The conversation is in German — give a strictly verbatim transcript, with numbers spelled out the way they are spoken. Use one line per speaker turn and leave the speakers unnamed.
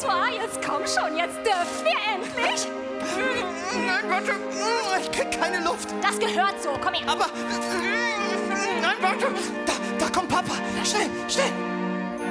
François, jetzt komm schon, jetzt dürfen wir endlich.
Nein, warte, ich krieg keine Luft.
Das gehört so, komm her.
Aber, nein,